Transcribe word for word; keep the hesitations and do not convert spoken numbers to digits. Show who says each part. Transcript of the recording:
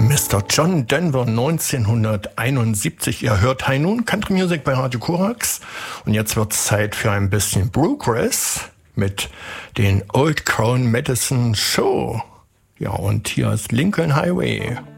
Speaker 1: Mister John Denver neunzehnhunderteinundsiebzig. Ihr hört High Noon Country Music bei Radio Korax. Und jetzt wird's Zeit für ein bisschen Bluegrass mit den Old Crown Medicine Show. Ja, und hier ist Lincoln Highway.